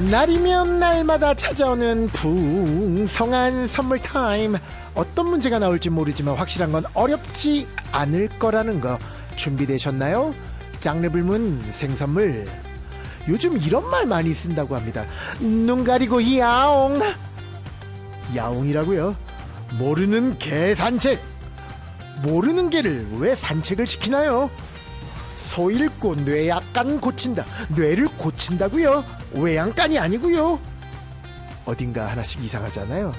날이면 날마다 찾아오는 풍성한 선물 타임. 어떤 문제가 나올지 모르지만 확실한 건 어렵지 않을 거라는 거 준비되셨나요? 장르불문 생선물. 요즘 이런 말 많이 쓴다고 합니다. 눈 가리고 야옹. 야옹이라고요? 모르는 개 산책. 모르는 개를 왜 산책을 시키나요? 소 잃고 뇌약간 고친다. 뇌를 고친다고요? 외양간이 아니고요. 어딘가 하나씩 이상하잖아요.